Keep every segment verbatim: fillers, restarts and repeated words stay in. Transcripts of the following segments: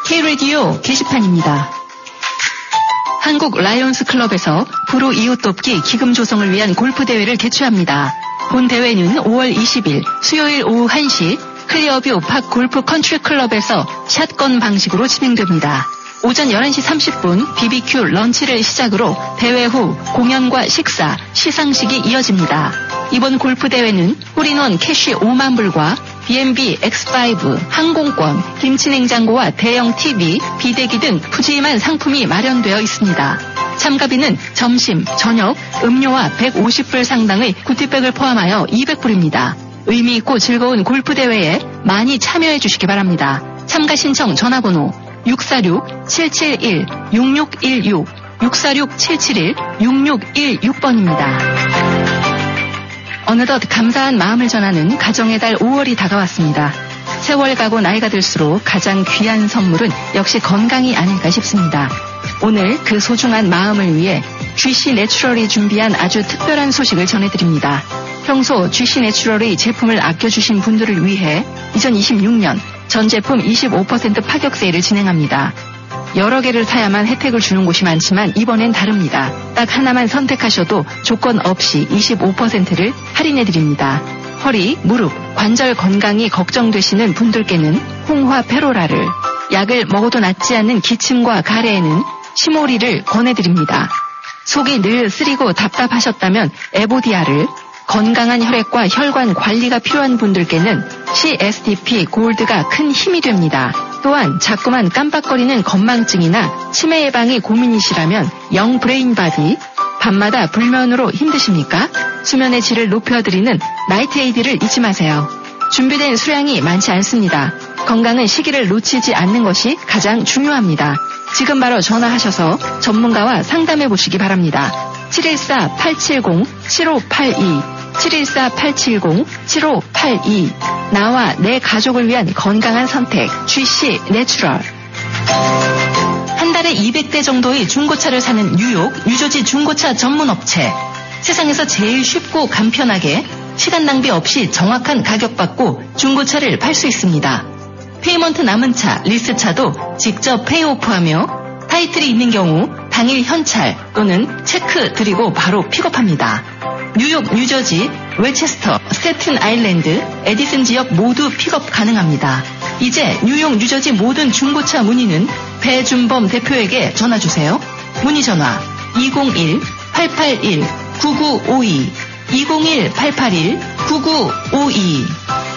K-라디오 게시판입니다. 한국 라이온스 클럽에서 프로 이웃 돕기 기금 조성을 위한 골프 대회를 개최합니다. 본 대회는 오월 이십일 수요일 오후 한 시 클리어뷰 팍 골프 컨트리 클럽에서 샷건 방식으로 진행됩니다. 오전 열한 시 삼십 분 비비큐 런치를 시작으로 대회 후 공연과 식사, 시상식이 이어집니다. 이번 골프 대회는 홀인원 캐시 오만 불과 비앤비 엑스 파이브, 항공권, 김치냉장고와 대형 티비, 비대기 등 푸짐한 상품이 마련되어 있습니다. 참가비는 점심, 저녁, 음료와 백오십 불 상당의 구티백을 포함하여 이백 불입니다. 의미 있고 즐거운 골프 대회에 많이 참여해 주시기 바랍니다. 참가 신청 전화번호 육사육 칠칠일 육육일육, 육사육 칠칠일 육육일육 번입니다. 어느덧 감사한 마음을 전하는 가정의 달 오월이 다가왔습니다. 세월 가고 나이가 들수록 가장 귀한 선물은 역시 건강이 아닐까 싶습니다. 오늘 그 소중한 마음을 위해 쥐씨 내추럴이 준비한 아주 특별한 소식을 전해드립니다. 평소 쥐씨 내추럴의 제품을 아껴주신 분들을 위해 이천이십육 년 전 제품 이십오 퍼센트 파격 세일을 진행합니다. 여러 개를 사야만 혜택을 주는 곳이 많지만 이번엔 다릅니다. 딱 하나만 선택하셔도 조건 없이 이십오 퍼센트를 할인해드립니다. 허리, 무릎, 관절 건강이 걱정되시는 분들께는 홍화 페로라를, 약을 먹어도 낫지 않는 기침과 가래에는 시모리를 권해드립니다. 속이 늘 쓰리고 답답하셨다면 에보디아를, 건강한 혈액과 혈관 관리가 필요한 분들께는 씨에스디피 골드가 큰 힘이 됩니다. 또한 자꾸만 깜빡거리는 건망증이나 치매 예방이 고민이시라면 영 브레인 바디, 밤마다 불면으로 힘드십니까? 수면의 질을 높여드리는 나이트에이드를 잊지 마세요. 준비된 수량이 많지 않습니다. 건강은 시기를 놓치지 않는 것이 가장 중요합니다. 지금 바로 전화하셔서 전문가와 상담해 보시기 바랍니다. 칠일사 팔칠공 칠오팔이, 칠일사 팔칠공 칠오팔이. 나와 내 가족을 위한 건강한 선택, 쥐씨 내추럴. 한 달에 이백 대 정도의 중고차를 사는 뉴욕 유저지 중고차 전문 업체. 세상에서 제일 쉽고 간편하게 시간 낭비 없이 정확한 가격 받고 중고차를 팔 수 있습니다. 페이먼트 남은 차, 리스차도 직접 페이오프하며 타이틀이 있는 경우 당일 현찰 또는 체크 드리고 바로 픽업합니다. 뉴욕, 뉴저지, 웨체스터, 스태튼 아일랜드, 에디슨 지역 모두 픽업 가능합니다. 이제 뉴욕, 뉴저지 모든 중고차 문의는 배준범 대표에게 전화주세요. 문의 전화 이공일 팔팔일 구구오이, 이공일 팔팔일 구구오이.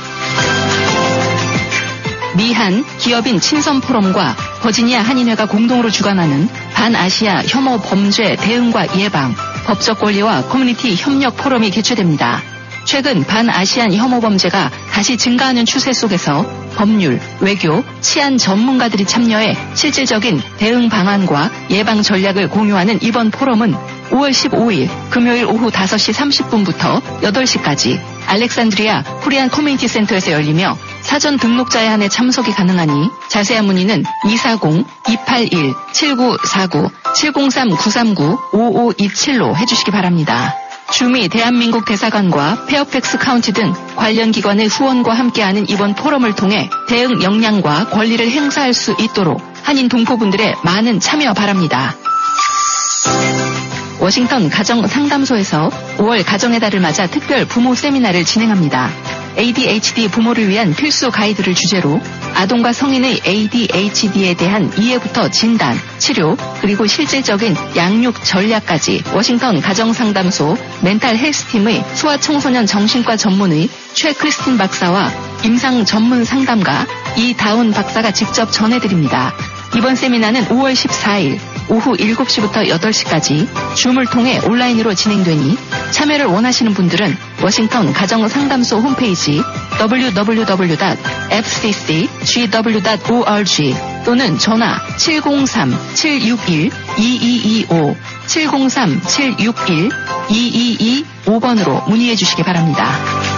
미한 기업인 친선포럼과 버지니아 한인회가 공동으로 주관하는 반아시아 혐오 범죄 대응과 예방, 법적 권리와 커뮤니티 협력 포럼이 개최됩니다. 최근 반아시안 혐오 범죄가 다시 증가하는 추세 속에서 법률, 외교, 치안 전문가들이 참여해 실질적인 대응 방안과 예방 전략을 공유하는 이번 포럼은 오월 십오일 금요일 오후 다섯 시 삼십 분부터 여덟 시까지 알렉산드리아 코리안 커뮤니티 센터에서 열리며 사전 등록자에 한해 참석이 가능하니 자세한 문의는 이사공 이팔일 칠구사구 칠공삼 구삼구 오오이칠로 해주시기 바랍니다. 주미 대한민국 대사관과 페어팩스 카운티 등 관련 기관의 후원과 함께하는 이번 포럼을 통해 대응 역량과 권리를 행사할 수 있도록 한인 동포분들의 많은 참여 바랍니다. 워싱턴 가정상담소에서 오월 가정의 달을 맞아 특별 부모 세미나를 진행합니다. 에이디에이치디 부모를 위한 필수 가이드를 주제로 아동과 성인의 에이디에이치디에 대한 이해부터 진단, 치료, 그리고 실질적인 양육 전략까지 워싱턴 가정상담소 멘탈 헬스팀의 소아청소년 정신과 전문의 최 크리스틴 박사와 임상 전문 상담가 이다운 박사가 직접 전해드립니다. 이번 세미나는 오월 십사일 오후 일곱 시부터 여덟 시까지 줌을 통해 온라인으로 진행되니 참여를 원하시는 분들은 워싱턴 가정상담소 홈페이지 더블유 더블유 더블유 닷 에프씨씨지더블유 닷 오알지 또는 전화 칠공삼 칠육일 이이이오 칠공삼 칠육일 이이이오 번으로 문의해 주시기 바랍니다.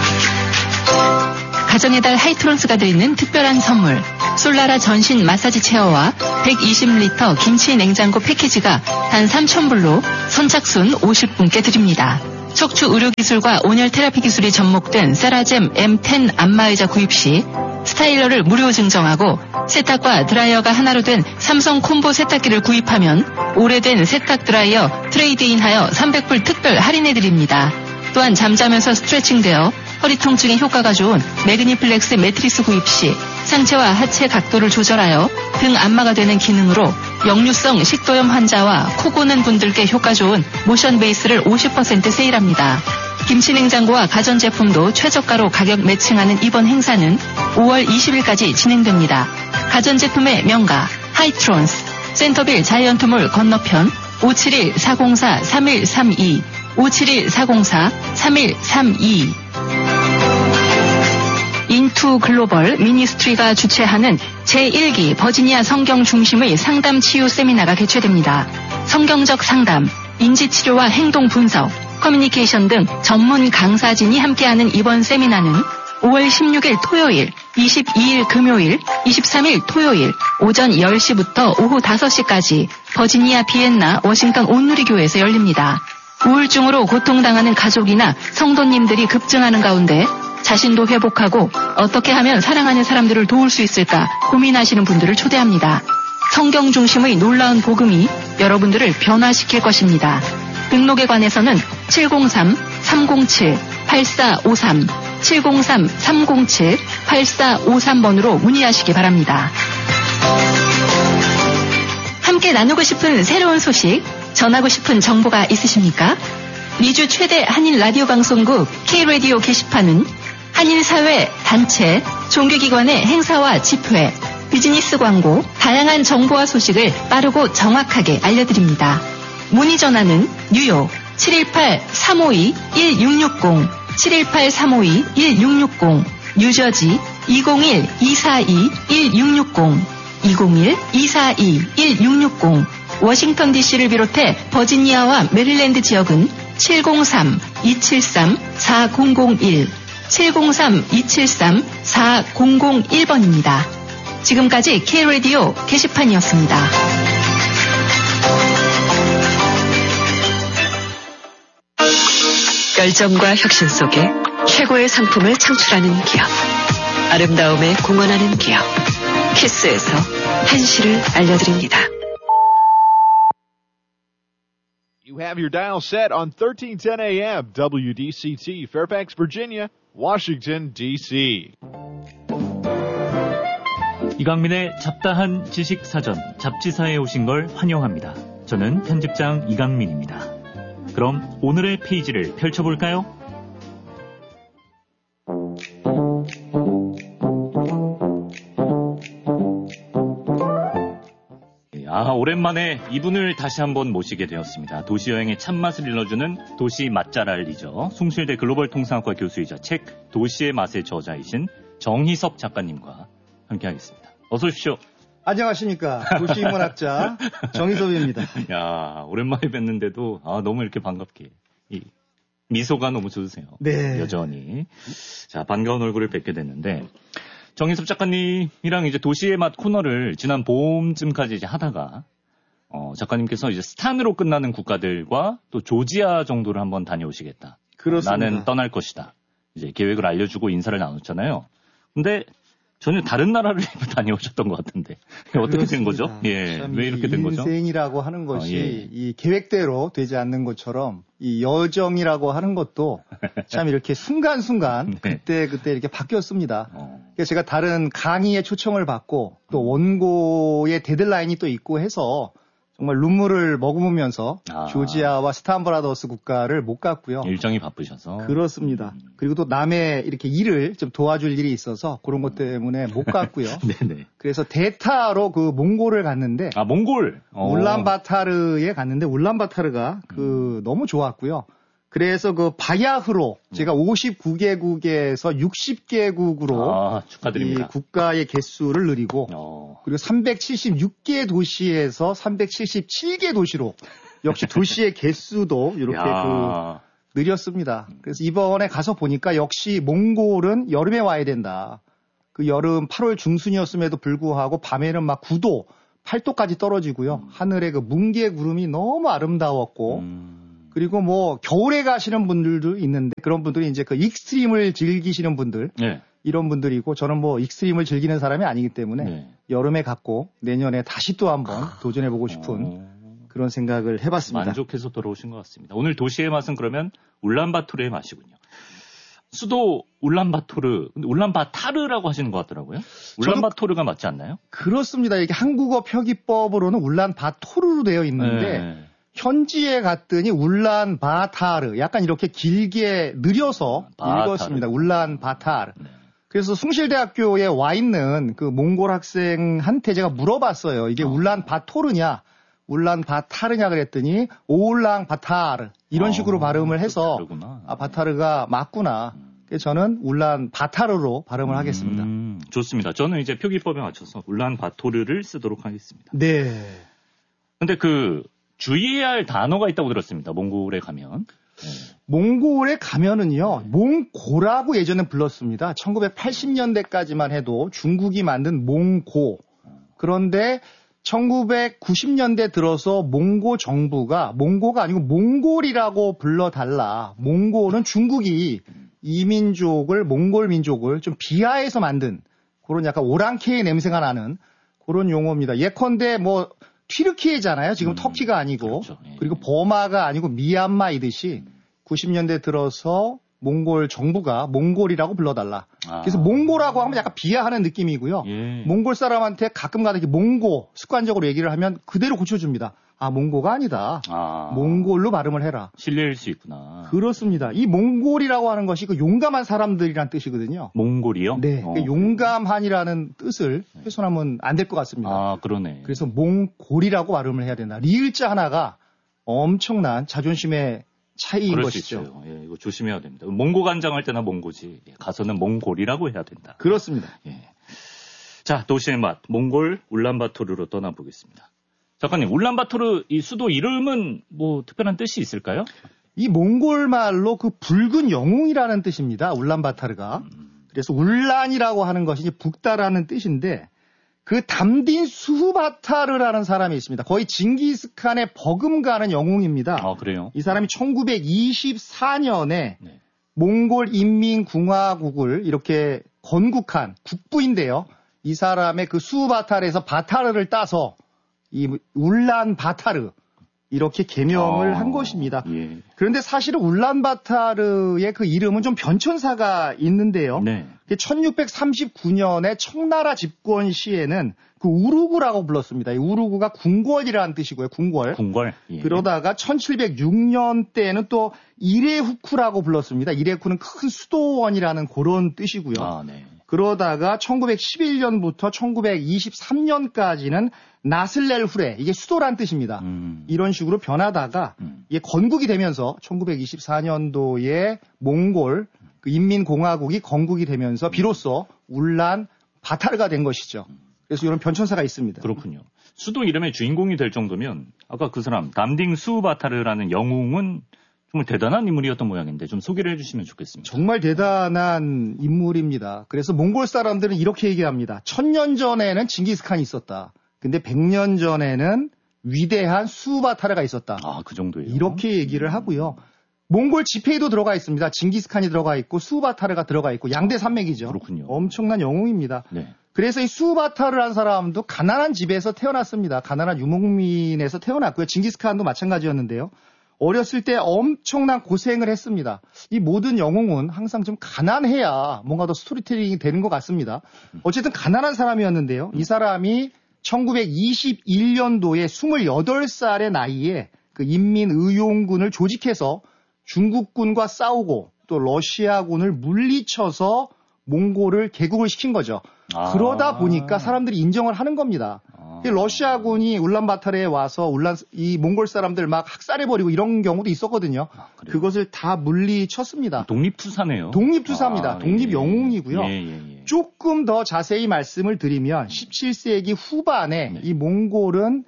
가정의 달 하이트론스가 드리는 특별한 선물, 솔라라 전신 마사지 체어와 백이십 리터 김치 냉장고 패키지가 단 삼천 불로 선착순 오십 분께 드립니다. 척추 의료 기술과 온열 테라피 기술이 접목된 세라젬 엠 텐 안마의자 구입 시 스타일러를 무료 증정하고 세탁과 드라이어가 하나로 된 삼성 콤보 세탁기를 구입하면 오래된 세탁 드라이어 트레이드인하여 삼백 불 특별 할인해드립니다. 또한 잠자면서 스트레칭되어 허리 통증에 효과가 좋은 매그니플렉스 매트리스 구입 시 상체와 하체 각도를 조절하여 등 안마가 되는 기능으로 역류성 식도염 환자와 코 고는 분들께 효과 좋은 모션 베이스를 오십 퍼센트 세일합니다. 김치냉장고와 가전제품도 최저가로 가격 매칭하는 이번 행사는 오월 이십일까지 진행됩니다. 가전제품의 명가 하이트론스, 센터빌 자이언트몰 건너편 오칠일 사공사 삼일삼이 오칠일 사공사 삼일삼이 인투 글로벌 미니스트리가 주최하는 제일 기 버지니아 성경 중심의 상담 치유 세미나가 개최됩니다. 성경적 상담, 인지치료와 행동 분석, 커뮤니케이션 등 전문 강사진이 함께하는 이번 세미나는 오월 십육일 토요일, 이십이일 금요일, 이십삼일 토요일 오전 열 시부터 오후 다섯 시까지 버지니아 비엔나 워싱턴 온누리교회에서 열립니다. 우울증으로 고통당하는 가족이나 성도님들이 급증하는 가운데 자신도 회복하고 어떻게 하면 사랑하는 사람들을 도울 수 있을까 고민하시는 분들을 초대합니다. 성경 중심의 놀라운 복음이 여러분들을 변화시킬 것입니다. 등록에 관해서는 칠공삼 삼공칠 팔사오삼 칠공삼 삼공칠 팔사오삼 번으로 문의하시기 바랍니다. 함께 나누고 싶은 새로운 소식, 전하고 싶은 정보가 있으십니까? 미주 최대 한인 라디오 방송국 K-라디오 게시판은 한인사회, 단체, 종교기관의 행사와 집회, 비즈니스 광고, 다양한 정보와 소식을 빠르고 정확하게 알려드립니다. 문의 전화는 뉴욕 칠일팔 삼오이 일육육공, 칠일팔 삼오이 일육육공, 뉴저지 이공일 이사이 일육육공, 이공일 이사이 일육육공, 워싱턴 디씨를 비롯해 버지니아와 메릴랜드 지역은 칠공삼 이칠삼 사공공일, 칠공삼 이칠삼 사공공일 번입니다. 지금까지 K-라디오 게시판이었습니다. 열정과 혁신 속에 최고의 상품을 창출하는 기업. 아름다움에 공헌하는 기업. 키스에서 한시를 알려드립니다. You have your dial set on thirteen ten A M W D C T, Fairfax, Virginia, Washington, D C 이강민의 잡다한 지식사전 잡지사에 오신 걸 환영합니다. 저는 편집장 이강민입니다. 그럼 오늘의 페이지를 펼쳐볼까요? 아, 오랜만에 이분을 다시 한번 모시게 되었습니다. 도시여행의 참맛을 일러주는 도시 맛잘알리죠. 숭실대 글로벌 통상학과 교수이자 책 도시의 맛의 저자이신 정희섭 작가님과 함께하겠습니다. 어서 오십시오. 안녕하십니까. 도시인문학자 정희섭입니다. 야, 오랜만에 뵀는데도 아, 너무 이렇게 반갑게 이 미소가 너무 좋으세요. 네. 여전히. 자, 반가운 얼굴을 뵙게 됐는데 정희섭 작가님이랑 이제 도시의 맛 코너를 지난 봄쯤까지 이제 하다가 어, 작가님께서 이제 스탄으로 끝나는 국가들과 또 조지아 정도를 한번 다녀오시겠다. 그렇습니다. 나는 떠날 것이다. 이제 계획을 알려주고 인사를 나눴잖아요. 근데 전혀 다른 나라를 다녀오셨던 것 같은데 어떻게 된 거죠? 예, 왜 이렇게 된 거죠? 인생이라고 하는 것이 어, 예. 이 계획대로 되지 않는 것처럼 이 여정이라고 하는 것도 참 이렇게 순간순간 네. 그때 그때 이렇게 바뀌었습니다. 어. 그래서 제가 다른 강의에 초청을 받고 또 원고의 데드라인이 또 있고 해서 정말 눈물을 머금으면서 아. 조지아와 스탄브라더스 국가를 못 갔고요. 일정이 바쁘셔서. 그렇습니다. 그리고 또 남의 이렇게 일을 좀 도와줄 일이 있어서 그런 것 때문에 못 갔고요. 네네. 그래서 대타로 그 몽골을 갔는데 아, 몽골. 어. 울란바타르에 갔는데 울란바타르가 그 너무 좋았고요. 그래서 그 바야흐로 제가 오십구 개국에서 육십 개국으로 아, 축하드립니다. 이 국가의 개수를 늘리고 어. 그리고 삼백칠십육 개 도시에서 삼백칠십칠 개 도시로 역시 도시의 개수도 이렇게 야. 그 늘렸습니다. 그래서 이번에 가서 보니까 역시 몽골은 여름에 와야 된다. 그 여름 팔월 중순이었음에도 불구하고 밤에는 막 구 도, 팔 도까지 떨어지고요. 음. 하늘에 그 뭉게 구름이 너무 아름다웠고 음. 그리고 뭐 겨울에 가시는 분들도 있는데 그런 분들이 이제 그 익스트림을 즐기시는 분들 네. 이런 분들이고 저는 뭐 익스트림을 즐기는 사람이 아니기 때문에 네. 여름에 갔고 내년에 다시 또 한번 도전해보고 싶은 어... 그런 생각을 해봤습니다. 만족해서 돌아오신 것 같습니다. 오늘 도시의 맛은 그러면 울란바토르의 맛이군요. 수도 울란바토르, 울란바타르라고 하시는 것 같더라고요. 울란바토르가 맞지 않나요? 그렇습니다. 이게 한국어 표기법으로는 울란바토르로 되어 있는데 네. 현지에 갔더니 울란바타르 약간 이렇게 길게 느려서 바타르. 읽었습니다. 울란바타르. 네. 그래서 숭실대학교에 와 있는 그 몽골 학생한테 제가 물어봤어요. 이게 어. 울란바토르냐 울란바타르냐 그랬더니 올랑바타르 이런 어, 식으로 발음을 해서 다르구나. 아 바타르가 맞구나. 그래서 저는 울란바타르로 발음을 하겠습니다. 음, 좋습니다. 저는 이제 표기법에 맞춰서 울란바토르를 쓰도록 하겠습니다. 네. 근데 그 주의해야 할 단어가 있다고 들었습니다. 몽골에 가면. 네. 몽골에 가면은요, 몽고라고 예전에 불렀습니다. 천구백팔십 년대까지만 해도 중국이 만든 몽고. 그런데 천구백구십 년대 들어서 몽고 정부가 몽고가 아니고 몽골이라고 불러달라. 몽골은 중국이 이 민족을 몽골 민족을 좀 비하해서 만든 그런 약간 오랑캐의 냄새가 나는 그런 용어입니다. 예컨대 뭐 튀르키예잖아요. 지금 음, 터키가 아니고 그렇죠. 예. 그리고 버마가 아니고 미얀마이듯이 구십 년대 들어서 몽골 정부가 몽골이라고 불러달라. 아. 그래서 몽고라고 하면 약간 비하하는 느낌이고요. 예. 몽골 사람한테 가끔가다 이렇게 몽고 습관적으로 얘기를 하면 그대로 고쳐줍니다. 아 몽고가 아니다. 아. 몽골로 발음을 해라. 실례일 수 있구나. 그렇습니다. 이 몽골이라고 하는 것이 그 용감한 사람들이란 뜻이거든요. 몽골이요? 네, 어. 그 용감한이라는 뜻을 훼손하면 안 될 것 같습니다. 아, 그러네. 그래서 몽골이라고 발음을 해야 된다. 리을자 하나가 엄청난 자존심의 차이인 그럴 것이죠. 수 있어요. 예, 이거 조심해야 됩니다. 몽고 간장할 때나 몽고지. 예, 가서는 몽골이라고 해야 된다. 그렇습니다. 예. 자, 도시의 맛. 몽골 울란바토르로 떠나보겠습니다. 작가님, 울란바토르 이 수도 이름은 뭐 특별한 뜻이 있을까요? 이 몽골 말로 그 붉은 영웅이라는 뜻입니다. 울란바타르가. 그래서 울란이라고 하는 것이 이제 북다라는 뜻인데 그 담딘 수바타르라는 사람이 있습니다. 거의 징기스칸의 버금가는 영웅입니다. 아, 그래요? 이 사람이 천구백이십사 년에 네. 몽골 인민공화국을 이렇게 건국한 국부인데요. 이 사람의 그 수바타르에서 바타르를 따서 이 울란바타르 이렇게 개명을 아, 한 것입니다. 예. 그런데 사실은 울란바타르의 그 이름은 좀 변천사가 있는데요. 네. 천육백삼십구 년에 청나라 집권 시에는 그 우루구라고 불렀습니다. 이 우루구가 궁궐이라는 뜻이고요. 궁궐. 궁궐. 예. 그러다가 천칠백육 년 때는 또 이레후쿠라고 불렀습니다. 이레후쿠는 큰 수도원이라는 그런 뜻이고요. 아, 네. 그러다가 천구백십일 년부터 천구백이십삼 년까지는 나슬렐 후레, 이게 수도란 뜻입니다. 음. 이런 식으로 변하다가 음. 이게 건국이 되면서 천구백이십사 년도에 몽골 그 인민공화국이 건국이 되면서 비로소 울란 바타르가 된 것이죠. 그래서 이런 변천사가 있습니다. 그렇군요. 수도 이름의 주인공이 될 정도면 아까 그 사람 담딩 수바타르라는 영웅은 정말 대단한 인물이었던 모양인데 좀 소개를 해주시면 좋겠습니다. 정말 대단한 인물입니다. 그래서 몽골 사람들은 이렇게 얘기합니다. 천년 전에는 징기스칸이 있었다. 근데 백 년 전에는 위대한 수바타르가 있었다. 아, 그 정도예요? 이렇게 얘기를 하고요. 몽골 지폐에도 들어가 있습니다. 징기스칸이 들어가 있고 수바타르가 들어가 있고 양대 산맥이죠. 그렇군요. 엄청난 영웅입니다. 네. 그래서 이 수바타르라는 사람도 가난한 집에서 태어났습니다. 가난한 유목민에서 태어났고요. 징기스칸도 마찬가지였는데요. 어렸을 때 엄청난 고생을 했습니다. 이 모든 영웅은 항상 좀 가난해야 뭔가 더 스토리텔링이 되는 것 같습니다. 어쨌든 가난한 사람이었는데요. 이 사람이 천구백이십일 년도에 스물여덟 살의 나이에 그 인민의용군을 조직해서 중국군과 싸우고 또 러시아군을 물리쳐서 몽골을 개국을 시킨 거죠. 아. 그러다 보니까 사람들이 인정을 하는 겁니다. 아. 러시아군이 울란바타르에 와서 울란 이 몽골 사람들 막 학살해버리고 이런 경우도 있었거든요. 아, 그것을 다 물리쳤습니다. 독립투사네요. 독립투사입니다. 아, 독립영웅이고요. 예, 예, 예. 조금 더 자세히 말씀을 드리면 십칠 세기 후반에 네. 이 몽골은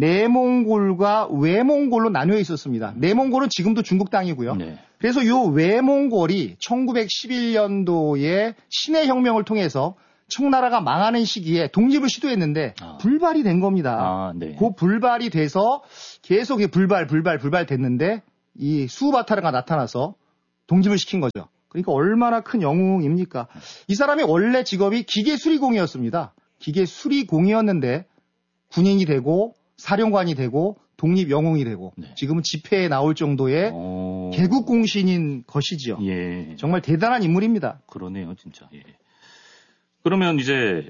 내몽골과 외몽골로 나뉘어 있었습니다. 내몽골은 지금도 중국 땅이고요. 네. 그래서 이 외몽골이 천구백십일 년도에 신해 혁명을 통해서 청나라가 망하는 시기에 독립을 시도했는데 아. 불발이 된 겁니다. 아, 네. 그 불발이 돼서 계속 불발, 불발, 불발 됐는데 이 수바타르가 나타나서 독립을 시킨 거죠. 그러니까 얼마나 큰 영웅입니까? 이 사람이 원래 직업이 기계 수리공이었습니다. 기계 수리공이었는데 군인이 되고 사령관이 되고 독립 영웅이 되고 네. 지금은 집회에 나올 정도의 오... 개국 공신인 것이지요. 예. 정말 대단한 인물입니다. 그러네요, 진짜. 예. 그러면 이제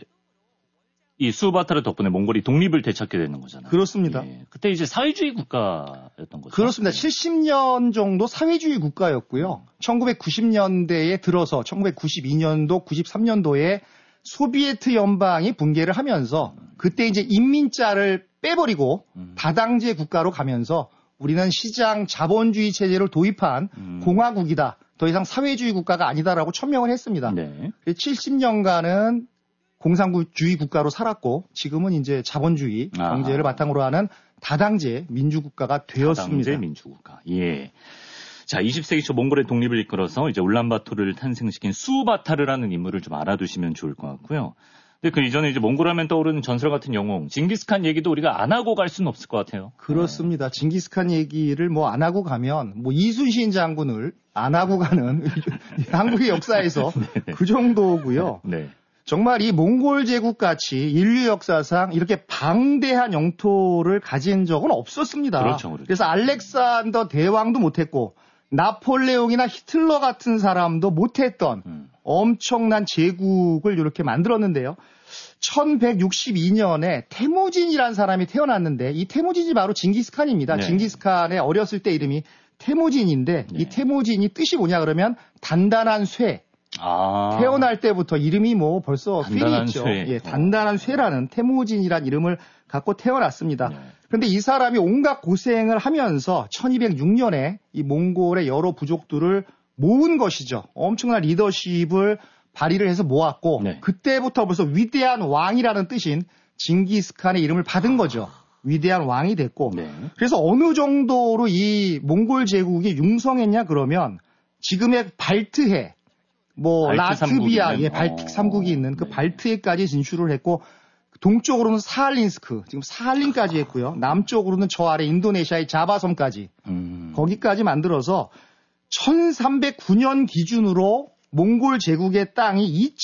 이 수바타르 덕분에 몽골이 독립을 되찾게 되는 거잖아요. 그렇습니다. 예. 그때 이제 사회주의 국가였던 거죠. 그렇습니다. 네. 칠십 년 정도 사회주의 국가였고요. 천구백구십 년대에 들어서 천구백구십이 년도, 구십삼 년도에 소비에트 연방이 붕괴를 하면서 그때 이제 인민자를 빼버리고 음. 다당제 국가로 가면서 우리는 시장 자본주의 체제를 도입한 음. 공화국이다. 더 이상 사회주의 국가가 아니다라고 천명을 했습니다. 네. 칠십 년간은 공산주의 국가로 살았고 지금은 이제 자본주의 아하. 경제를 바탕으로 하는 다당제 민주국가가 되었습니다. 다당제 민주국가. 예. 자, 이십 세기 초 몽골의 독립을 이끌어서 이제 울란바토르를 탄생시킨 수바타르라는 인물을 좀 알아두시면 좋을 것 같고요. 근데 그 이전에 이제 몽골 하면 떠오르는 전설 같은 영웅, 징기스칸 얘기도 우리가 안 하고 갈 수는 없을 것 같아요. 그렇습니다. 네. 징기스칸 얘기를 뭐 안 하고 가면 뭐 이순신 장군을 안 하고 가는 한국의 역사에서 그 정도고요. 네. 정말 이 몽골 제국 같이 인류 역사상 이렇게 방대한 영토를 가진 적은 없었습니다. 그렇죠, 그렇죠. 그래서 알렉산더 대왕도 못했고 나폴레옹이나 히틀러 같은 사람도 못했던 음. 엄청난 제국을 이렇게 만들었는데요. 천백육십이 년에 태무진이라는 사람이 태어났는데 이 태무진이 바로 징기스칸입니다. 네. 징기스칸의 어렸을 때 이름이 태무진인데 네. 이 태무진이 뜻이 뭐냐 그러면 단단한 쇠. 아. 태어날 때부터 이름이 뭐 벌써 쇠이 있죠. 쇠. 예, 단단한 쇠라는 태무진이라는 이름을 갖고 태어났습니다. 네. 그런데 이 사람이 온갖 고생을 하면서 천이백육 년에 이 몽골의 여러 부족들을 모은 것이죠. 엄청난 리더십을 발휘를 해서 모았고 네. 그때부터 벌써 위대한 왕이라는 뜻인 징기스칸의 이름을 받은 거죠. 위대한 왕이 됐고 네. 그래서 어느 정도로 이 몽골 제국이 융성했냐 그러면 지금의 발트해 뭐 라트비아, 예, 발틱 삼국이 있는 그 네. 발트해까지 진출을 했고 동쪽으로는 사할린스크, 지금 사할린까지 했고요. 남쪽으로는 저 아래 인도네시아의 자바섬까지 음. 거기까지 만들어서 천삼백구 년 기준으로 몽골 제국의 땅이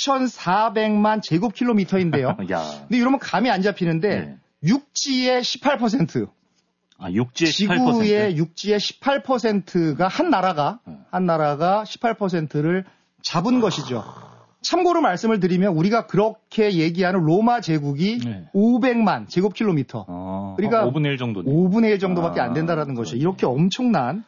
이천사백만 제곱킬로미터인데요. 근데 이러면 감이 안 잡히는데 네. 육지의 십팔 퍼센트. 아, 육지의 십팔 퍼센트. 지구의 육지의 십팔 퍼센트가 한 나라가 한 나라가 십팔 퍼센트를 잡은 것이죠. 참고로 말씀을 드리면 우리가 그렇게 얘기하는 로마 제국이 네. 오백만 제곱킬로미터. 아, 그러니까 오분의 일 정도네. 오분의 일 정도밖에 안 된다라는 아, 것이죠. 이렇게 엄청난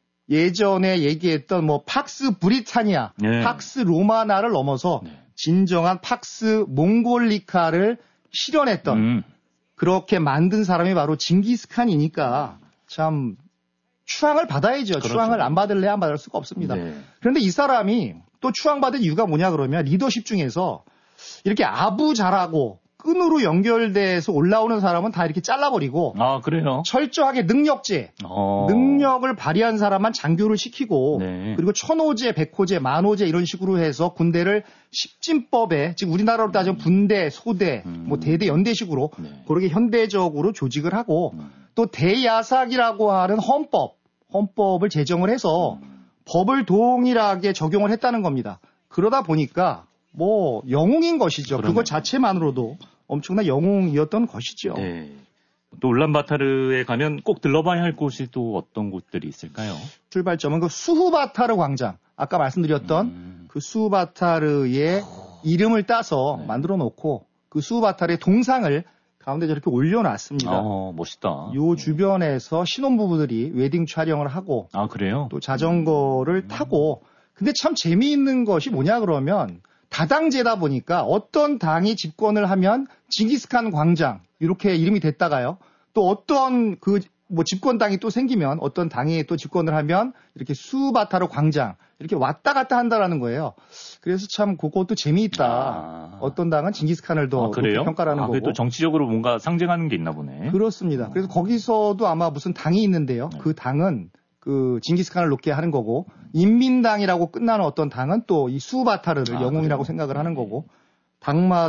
예전에 얘기했던 뭐 팍스 브리타니아, 네. 팍스 로마나를 넘어서 네. 진정한 팍스 몽골리카를 실현했던 음. 그렇게 만든 사람이 바로 징기스칸이니까 참 추앙을 받아야죠. 그렇죠. 추앙을 안 받을래 안 받을 수가 없습니다. 네. 그런데 이 사람이 또 추앙받은 이유가 뭐냐 그러면 리더십 중에서 이렇게 아부 잘하고 끈으로 연결돼서 올라오는 사람은 다 이렇게 잘라버리고 아 그래요? 철저하게 능력제 어. 능력을 발휘한 사람만 장교를 시키고 네. 그리고 천호제, 백호제, 만호제 이런 식으로 해서 군대를 십진법에 지금 우리나라로 따지면 분대, 소대, 음. 뭐 대대, 연대식으로 네. 그렇게 현대적으로 조직을 하고 음. 또 대야삭이라고 하는 헌법, 헌법을 제정을 해서 음. 법을 동일하게 적용을 했다는 겁니다. 그러다 보니까 뭐 영웅인 것이죠. 그러네. 그것 자체만으로도 엄청난 영웅이었던 것이죠. 네. 또 울란바타르에 가면 꼭 들러봐야 할 곳이 또 어떤 곳들이 있을까요? 출발점은 그 수후바타르 광장. 아까 말씀드렸던 음. 그 수후바타르의 이름을 따서 네. 만들어 놓고 그 수후바타르의 동상을 가운데 저렇게 올려놨습니다. 어, 멋있다. 요 주변에서 신혼부부들이 웨딩 촬영을 하고 아 그래요? 또 자전거를 음. 타고 근데 참 재미있는 것이 뭐냐 그러면 다당제다 보니까 어떤 당이 집권을 하면 징기스칸 광장 이렇게 이름이 됐다가요. 또 어떤 그 뭐 집권당이 또 생기면 어떤 당이 또 집권을 하면 이렇게 수바타르 광장 이렇게 왔다 갔다 한다라는 거예요. 그래서 참 그것도 재미있다. 아. 어떤 당은 징기스칸을 더 아, 평가하는 아, 거고. 또 정치적으로 뭔가 상징하는 게 있나 보네. 그렇습니다. 그래서 거기서도 아마 무슨 당이 있는데요. 네. 그 당은 그 징기스칸을 높게 하는 거고 인민당이라고 끝나는 어떤 당은 또 이 수바타르를 아, 영웅이라고 그래요? 생각을 하는 거고 당마다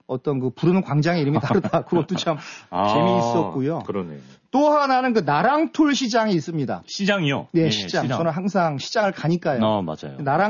어떤 그 부르는 광장의 이름이 다르다. 그것도 참 아, 재미있었고요. 그러네. 또 하나는 그 나랑톨 시장이 있습니다. 시장이요? 네, 예, 시장. 시장. 저는 항상 시장을 가니까요. 어, 맞아요. 나랑